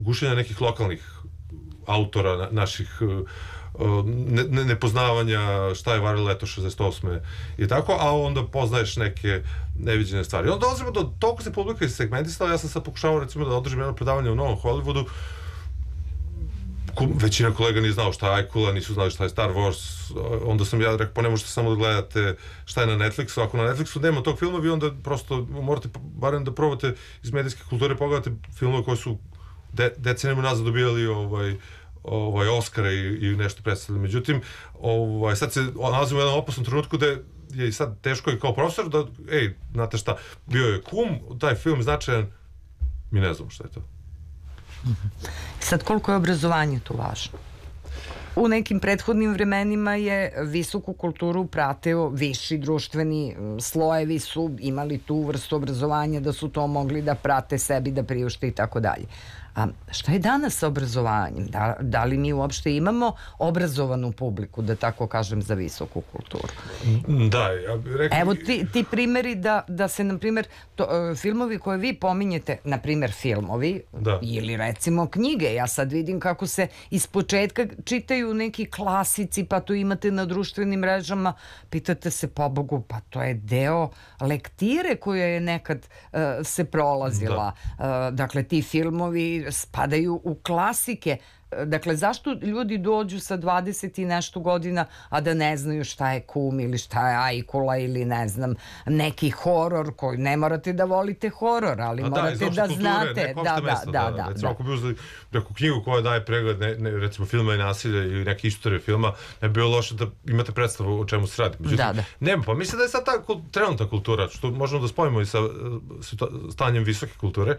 gušenja nekih lokalnih autora, naših nepoznavanja šta je varilo leto 68. i tako, a onda poznaješ neke neviđene stvari. Onda dolazimo do toliko se publika segmentisala, ja sam sad pokušao recimo da održim jedno predavanje u Novom Hollywoodu, većina kolega nije znao šta je Ajkula, nisu znali šta je Star Wars, onda sam ja rekao, pa ne možete samo da gledate šta je na Netflixu, ako na Netflixu nema tog filma, vi onda prosto morate barem da probate iz medijske kulture, pogledate filmove koji su decenijama nazad dobijali Oscara i nešto predstavili. Međutim, sad se nalazimo u jednom opasnom trenutku da je i sad teško i kao profesor da, znate šta, bio je Kum, taj film značajan, mi ne znamo šta je to. Sad, koliko je obrazovanje tu važno? U nekim prethodnim vremenima je visoku kulturu pratio viši društveni slojevi, su imali tu vrstu obrazovanja da su to mogli da prate sebi, da priušte i tako dalje. A šta je danas sa obrazovanjem? Da li mi uopšte imamo obrazovanu publiku, da tako kažem, za visoku kulturu? Da, ja bih rekao... Evo ti primjeri da se, na primjer, filmovi koje vi pominjete, na primjer filmovi, ili recimo knjige, ja sad vidim kako se iz početka čitaju neki klasici, pa to imate na društvenim mrežama, pitate se, pobogu, pa to je deo lektire koja je nekad se prolazila. Dakle, ti filmovi spadaju u klasike. Dakle, zašto ljudi dođu sa 20 i nešto godina, a da ne znaju šta je Kum ili šta je Ajkula ili ne znam, neki horor koji ne morate da volite horor, ali morate da znate. Da. Recimo, ako bi uzeli neku knjigu koja daje pregled, recimo filma i nasilja ili neke istorije filma, ne bi bilo loše da imate predstavu o čemu se radi. Međutim, nema, pa mislim da je sad ta trenutna kultura, što možemo da spojimo i sa stanjem visoke kulture,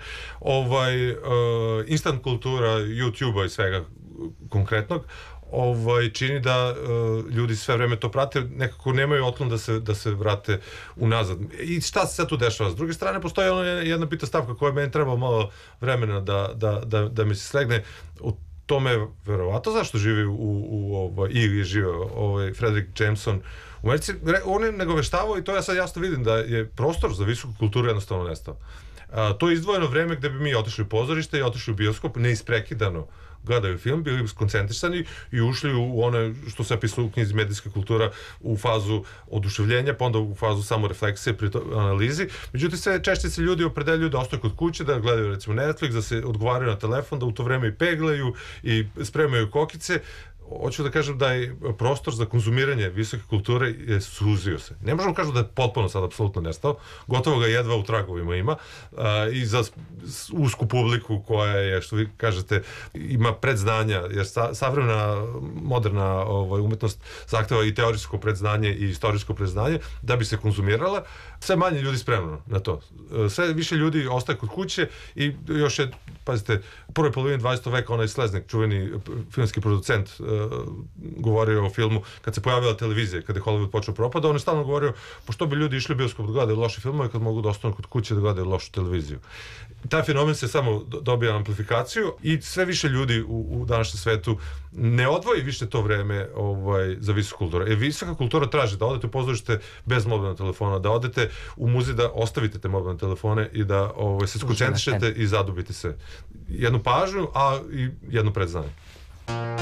instant kultura, YouTube-a i svega konkretnog, čini da ljudi sve vreme to prate, nekako nemaju otklon da se vrate unazad. I šta se sad tu dešava? S druge strane, postoji jedna bitna stavka koja meni treba malo vremena da mi se slegne. U tome, verovatno, zašto živi ili je živeo Frederick Jameson u Americi, on je nagoveštavao i to ja sad jasno vidim da je prostor za visoku kulturu jednostavno nestao. To je izdvojeno vreme gde bi mi otišli u pozorište i otišli u bioskop, neisprekidano gledaju film, bili skoncentrisani i ušli u one što se pisalo u knjizi medijska kultura, u fazu oduševljenja, pa onda u fazu samorefleksije pri analizi. Međutim, sve češće se ljudi opredeljuju da ostaju kod kuće, da gledaju recimo Netflix, da se odgovaraju na telefon, da u to vreme i peglaju i spremaju kokice. Hoću da kažem da je prostor za konzumiranje visoke kulture je suzio se. Ne možemo kažem da je potpuno sad apsolutno nestao, gotovo ga jedva u tragovima ima i za usku publiku koja je, što vi kažete, ima predznanja, jer savremena moderna umetnost zahteva i teorijsko predznanje i istorijsko predznanje da bi se konzumirala. Sve manje ljudi spremno na to. Sve više ljudi ostaje kod kuće i još je, pazite, u prvoj polovini 20. veka onaj Sleznik, čuveni filmski producent, govorio o filmu kad se pojavila televizija, kada je Hollywood počeo propada, on je stalno govorio, pošto bi ljudi išli u bioskop da gledaju loše filmove kad mogu da ostanu kod kuće da gledaju lošu televiziju. Taj fenomen se samo dobija amplifikaciju i sve više ljudi u današnjem svetu ne odvoji više to vreme za visoku kulturu. Visoka kultura traži da odete u pozorište bez mobilnog telefona, da odete u muzej, da ostavite te mobilne telefone i da se skoncentrišete i zadubite se. Jednu pažnju, a i jedno predznanje.